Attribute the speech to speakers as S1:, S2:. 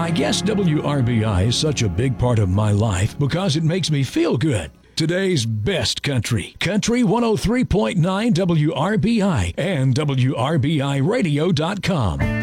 S1: I guess WRBI is such a big part of my life because it makes me feel good. Today's best country, Country 103.9 WRBI and WRBIRadio.com.